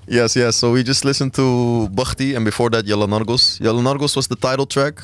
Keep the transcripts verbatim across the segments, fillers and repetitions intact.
Yes, yes. So we just listened to Bakhti, and before that, Yalla Nargos. Yalla Nargos was the title track,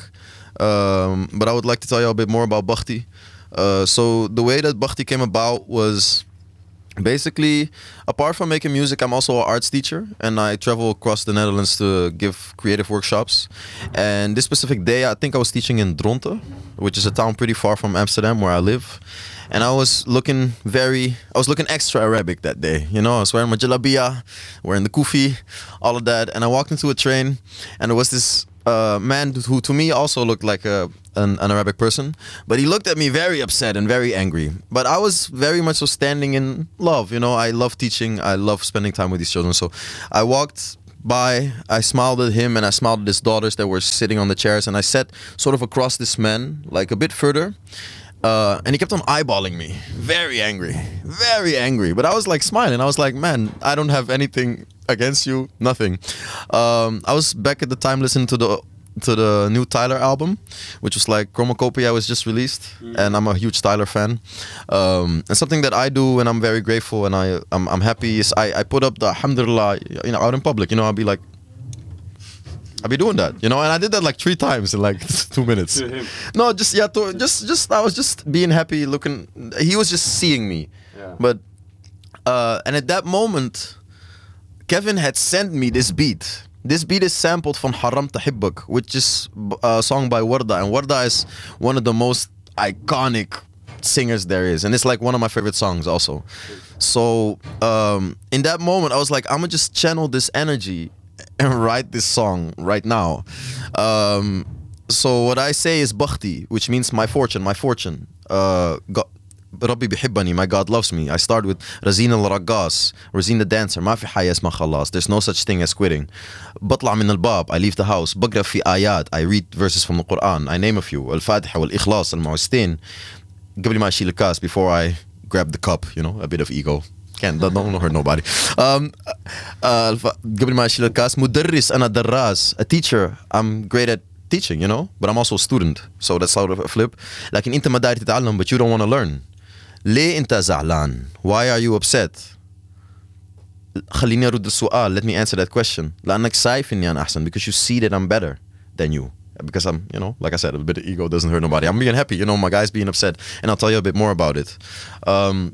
um, but I would like to tell you a bit more about Bakhti. Uh, so the way that Bakhti came about was basically, apart from making music, I'm also an arts teacher, and I travel across the Netherlands to give creative workshops. And this specific day, I think I was teaching in Dronten, which is a town pretty far from Amsterdam, where I live. And I was looking very, I was looking extra Arabic that day. You know, I was wearing my jalabia, wearing the kufi, all of that. And I walked into a train, and there was this uh, man who to me also looked like a, an, an Arabic person. But he looked at me very upset and very angry. But I was very much so standing in love. You know, I love teaching. I love spending time with these children. So I walked by, I smiled at him, and I smiled at his daughters that were sitting on the chairs. And I sat sort of across this man, like a bit further. Uh, and he kept on eyeballing me, very angry, very angry. But I was like smiling. I was like, man, I don't have anything against you, nothing. Um, I was back at the time listening to the to the new Tyler album, which was like Chromacopia was just released, mm. and I'm a huge Tyler fan. Um, and something that I do, and I'm very grateful, and I I'm, I'm happy is I, I put up the Alhamdulillah, you know, out in public. You know, I'll be like. I'll be doing that, you know, and I did that like three times in like two minutes. To him. No, just yeah, to, just just I was just being happy, looking. He was just seeing me, Yeah. but uh, and at that moment, Kevin had sent me this beat. This beat is sampled from Haram Tahibbak, which is a song by Warda, and Warda is one of the most iconic singers there is, and it's like one of my favorite songs also. So um, in that moment, I was like, I'm gonna just channel this energy and write this song right now. Um, so what I say is Bakhti, which means my fortune, my fortune. Uh, God, Rabbi bihibbani, my God loves me. I start with Razina al-Raggas, Razina the dancer. ما في حياة اسمها خلاص. There's no such thing as quitting. بطلع من الباب, I leave the house. بقرأ في آيات, I read verses from the Quran. I name a few. الفاتحة والإخلاص المعوذتين. قبل ما أشيل الكاس, before I grab the cup, you know, a bit of ego. Can't, don't, don't hurt nobody. Um, uh, قبل ما أشيل الكاس مدرس أنا دراس. A teacher, I'm great at teaching, you know, but I'm also a student, so that's sort of a flip. لكن أنت ما داير تتعلم, but you don't want to learn. ليه أنت زعلان? Why are you upset? خليني أرد السؤال. Let me answer that question. لأنك شايف إني أنا أحسن, because you see that I'm better than you. Because I'm, you know, like I said, a bit of ego doesn't hurt nobody. I'm being happy, you know, my guy's being upset, and I'll tell you a bit more about it. Um,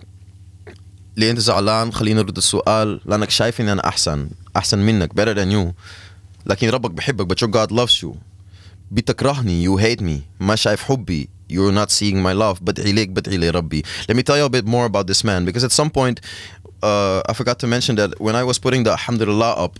ليه أنت زعلان؟ خليني أرد السؤال. لأنك شايف إني أنا أحسن أحسن منك, better than you. لكن ربك بحبك, but your God loves you. بتكرهني, you hate me. ما شايف حبي, you're not seeing my love. بدعي ليك بدعي لي ربي. Let me tell you a bit more about this man, because at some point uh, I forgot to mention that when I was putting the Alhamdulillah up,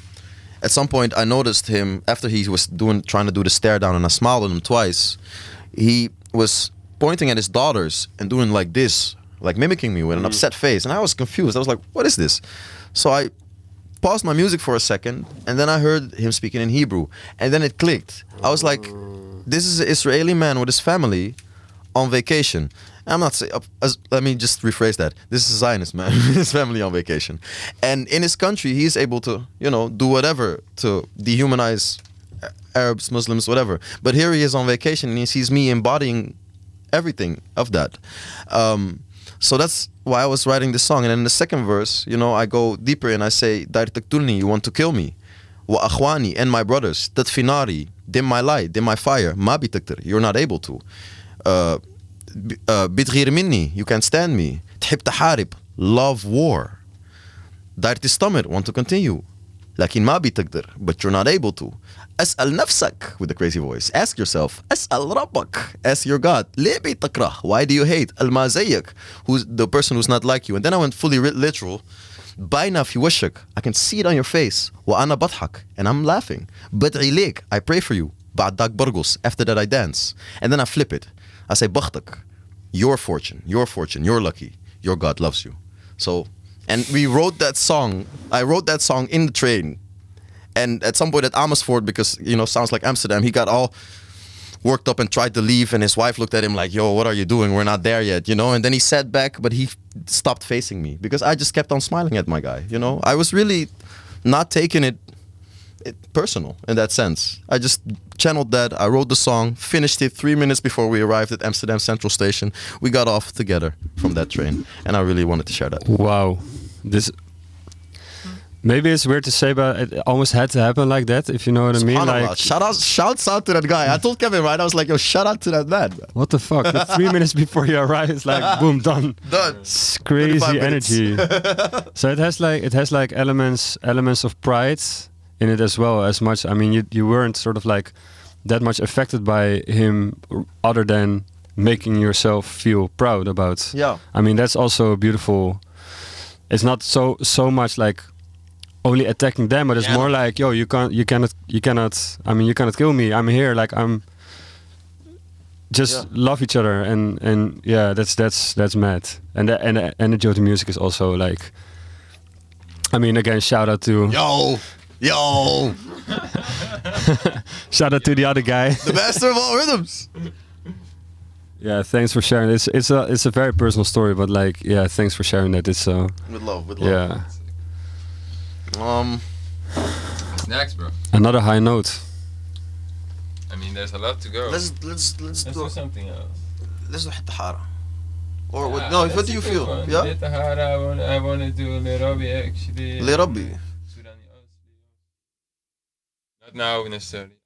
at some point I noticed him after he was doing trying to do the stare down, and I smiled at him twice. He was pointing at his daughters and doing like this, like mimicking me with an upset face, and I was confused. I was like, what is this? So I paused my music for a second, and then I heard him speaking in Hebrew, and then it clicked. I was like, this is an Israeli man with his family on vacation. I'm not saying, uh, let me just rephrase that. This is a Zionist man, his family on vacation. And in his country, he's able to, you know, do whatever to dehumanize Arabs, Muslims, whatever. But here he is on vacation, and he sees me embodying everything of that. Um, so that's why I was writing this song. And in the second verse, you know, I go deeper and I say, Dar taktulni, you want to kill me. Wa akhwani, and my brothers. Tatfinari, dim my light, dim my fire. Ma bitaktir, you're not able to. Uh, بتغير مني, you can't stand me. تحب تحارب, love war. داير تستمر, want to continue. لكن ما بتقدر, but you're not able to. أسأل نفسك, with the crazy voice. Ask yourself. أسأل ربك, ask your God. ليه بتكره, why do you hate? الما زيك, who's the person who's not like you. And then I went fully literal. باينة في وشك, I can see it on your face. وأنا بضحك, and I'm laughing. بدعي ليك, I pray for you. بعد ذاك برقص, after that I dance. And then I flip it. I say, Bakhtak, your fortune, your fortune, you're lucky. Your God loves you. So, and we wrote that song. I wrote that song in the train. And at some point at Amersfoort, because, you know, sounds like Amsterdam, he got all worked up and tried to leave. And his wife looked at him like, yo, what are you doing? We're not there yet, you know? And then he sat back, but he stopped facing me because I just kept on smiling at my guy, you know? I was really not taking it It, personal in that sense. I just channeled that. I wrote the song, finished it three minutes before we arrived at Amsterdam Central Station. We got off together from that train, and I really wanted to share that. Wauw. Dus maybe it's weird to say, but it almost had to happen like that, if you know what I mean. Subhanallah. Like, Shout out, shouts out to that guy. I told Kevin, right? I was like, yo, shout out to that man. what the fuck? The three minutes before you arrive, it's like boom, done. Done. It's crazy twenty-five minutes. energy. So it has like it has like elements elements of pride in it as well. As much, I mean, you you weren't sort of like that much affected by him, r- other than making yourself feel proud about. Yeah. I mean, that's also beautiful. It's not so so much like only attacking them, but it's Yeah. more like, yo, you can't, you cannot, you cannot. I mean, you cannot kill me. I'm here. Like I'm. Just Yeah. love each other, and and yeah, that's that's that's mad. And the, and the energy of the music is also like. I mean, again, shout out to Yo, yo, shout out to the other guy. the master of all rhythms. Yeah, thanks for sharing. It's it's a it's a very personal story, but like, yeah, thanks for sharing that. It's uh With love, with love. yeah, Um, What's next, bro? another high note. I mean, there's a lot to go. let's let's let's Let's do do something else. let's do Hitta Hara. Or Yeah, what? No, that's what do a you good feel? one. Yeah. Hitta Hara, I want I want to do Lirabi actually. Lirabi. Sudani Osli. Not now necessarily.